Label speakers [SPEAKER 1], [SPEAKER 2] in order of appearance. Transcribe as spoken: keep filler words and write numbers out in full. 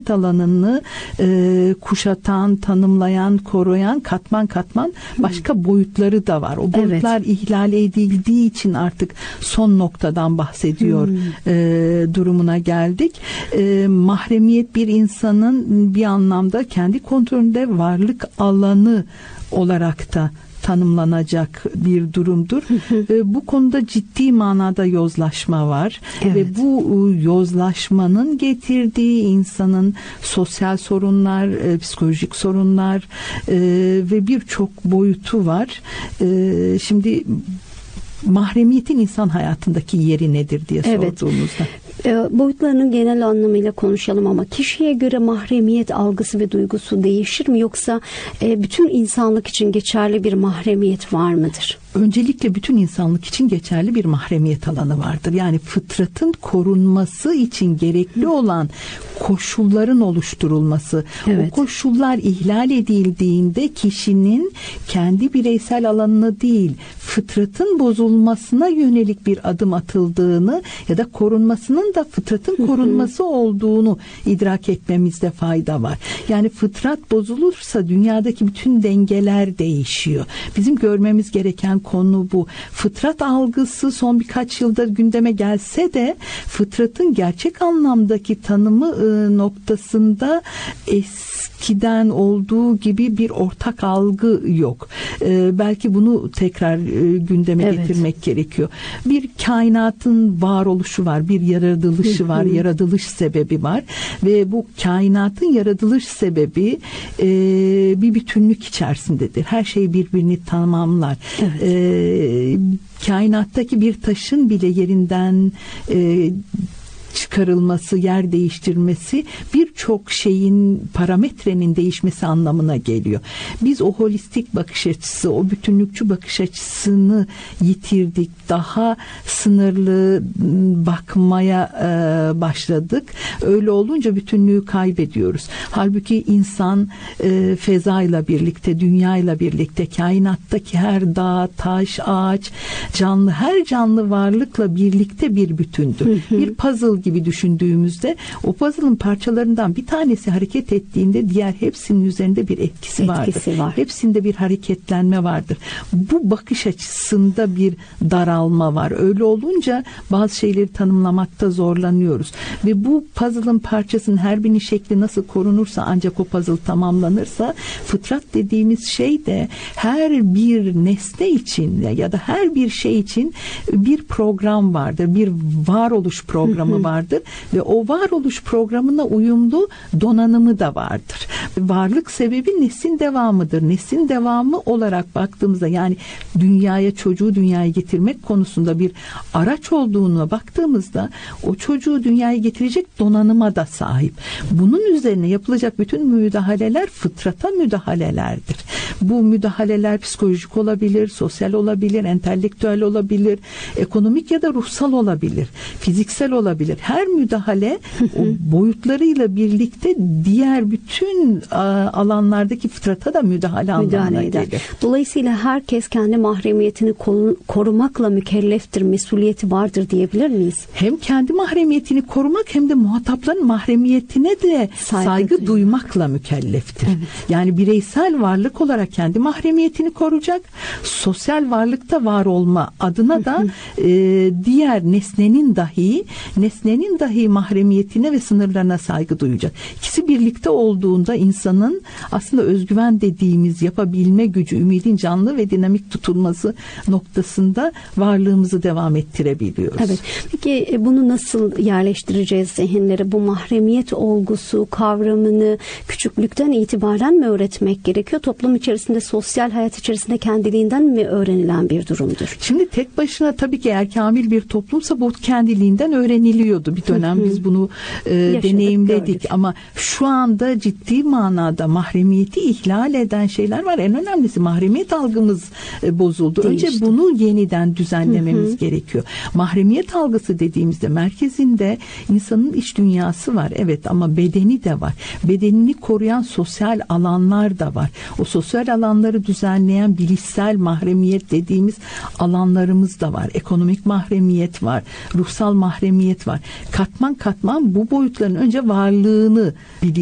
[SPEAKER 1] alanını e, kuşatan, tanımlayan, koruyan katman katman başka boyutları da var. O boyutlar evet. ihlal edildiği için artık son noktadan bahsediyor hmm. e, durumuna geldik. E, mahremiyet bir insanın bir anlamda kendi kontrolünde varlık alanı olarak da tanımlanacak bir durumdur. Bu konuda ciddi manada yozlaşma var. Evet. Ve bu yozlaşmanın getirdiği insanın sosyal sorunlar, psikolojik sorunlar ve birçok boyutu var. Şimdi mahremiyetin insan hayatındaki yeri nedir diye evet. sorduğumuzda.
[SPEAKER 2] E, boyutlarının genel anlamıyla konuşalım ama kişiye göre mahremiyet algısı ve duygusu değişir mi, yoksa e, bütün insanlık için geçerli bir mahremiyet var mıdır?
[SPEAKER 1] Öncelikle bütün insanlık için geçerli bir mahremiyet alanı vardır. Yani fıtratın korunması için gerekli olan koşulların oluşturulması. Evet. O koşullar ihlal edildiğinde kişinin kendi bireysel alanını değil, fıtratın bozulmasına yönelik bir adım atıldığını ya da korunmasının da fıtratın korunması olduğunu idrak etmemizde fayda var. Yani fıtrat bozulursa dünyadaki bütün dengeler değişiyor. Bizim görmemiz gereken konu bu. Fıtrat algısı son birkaç yılda gündeme gelse de fıtratın gerçek anlamdaki tanımı e, noktasında eskiden olduğu gibi bir ortak algı yok. E, belki bunu tekrar e, gündeme evet. getirmek gerekiyor. Bir kainatın varoluşu var, bir yaratılışı var, yaratılış sebebi var ve bu kainatın yaratılış sebebi e, bir bütünlük içerisindedir. Her şey birbirini tamamlar. Evet. E, kainattaki bir taşın bile yerinden e, çıkarılması, yer değiştirmesi birçok şeyin, parametrenin değişmesi anlamına geliyor. Biz o holistik bakış açısı, o bütünlükçü bakış açısını yitirdik. Daha sınırlı bakmaya e, başladık. Öyle olunca bütünlüğü kaybediyoruz. Halbuki insan e, fezayla birlikte, dünyayla birlikte, kainattaki her dağ, taş, ağaç, canlı, her canlı varlıkla birlikte bir bütündür. Bir puzzle gibi düşündüğümüzde o puzzle'ın parçalarından bir tanesi hareket ettiğinde diğer hepsinin üzerinde bir etkisi,
[SPEAKER 2] etkisi
[SPEAKER 1] vardır.
[SPEAKER 2] Var.
[SPEAKER 1] Hepsinde bir hareketlenme vardır. Bu bakış açısında bir daralma var. Öyle olunca bazı şeyleri tanımlamakta zorlanıyoruz. Ve bu puzzle'ın parçasının her birinin şekli nasıl korunursa, ancak o puzzle tamamlanırsa, fıtrat dediğimiz şey de her bir nesne için ya da her bir şey için bir program vardır. Bir varoluş programı vardır ve o varoluş programına uyumlu donanımı da vardır. Varlık sebebi neslin devamıdır. Neslin devamı olarak baktığımızda, yani dünyaya, çocuğu dünyaya getirmek konusunda bir araç olduğuna baktığımızda o çocuğu dünyaya getirecek donanıma da sahip. Bunun üzerine yapılacak bütün müdahaleler fıtrata müdahalelerdir. Bu müdahaleler psikolojik olabilir, sosyal olabilir, entelektüel olabilir, ekonomik ya da ruhsal olabilir, fiziksel olabilir. Her müdahale o boyutlarıyla birlikte diğer bütün alanlardaki fıtrata da müdahale anlamına gelir.
[SPEAKER 2] Dolayısıyla herkes kendi mahremiyetini korumakla mükelleftir, mesuliyeti vardır diyebilir miyiz?
[SPEAKER 1] Hem kendi mahremiyetini korumak hem de muhatapların mahremiyetine de saygı, saygı duymakla mükelleftir. Evet. Yani bireysel varlık olarak kendi mahremiyetini koruyacak, sosyal varlıkta var olma adına da e, diğer nesnenin dahi nesnenin dahi mahremiyetine ve sınırlarına saygı duyacak. İkisi birlikte olduğunda insanın aslında özgüven dediğimiz yapabilme gücü, ümidin canlı ve dinamik tutulması noktasında varlığımızı devam ettirebiliyoruz.
[SPEAKER 2] Evet. Peki bunu nasıl yerleştireceğiz zihinlere? Bu mahremiyet olgusu, kavramını küçüklükten itibaren mi öğretmek gerekiyor? Toplum içerisinde, sosyal hayat içerisinde kendiliğinden mi öğrenilen bir durumdur?
[SPEAKER 1] Şimdi tek başına tabii ki eğer kamil bir toplumsa bu kendiliğinden öğreniliyordu. Bir dönem biz bunu e, deneyimledik gördük. Ama şu anda ciddi manada mahremiyeti ihlal eden şeyler var. En önemlisi mahremiyet algımız e, bozuldu. Değişti. Önce bunu yeniden düzenlememiz hı hı. gerekiyor. Mahremiyet algısı dediğimizde merkezinde insanın iç dünyası var. Evet, ama bedeni de var. Bedenini koruyan sosyal alanlar da var. O sosyal sosyal alanları düzenleyen bilişsel mahremiyet dediğimiz alanlarımız da var. Ekonomik mahremiyet var, ruhsal mahremiyet var. Katman katman bu boyutların önce varlığını biliyoruz.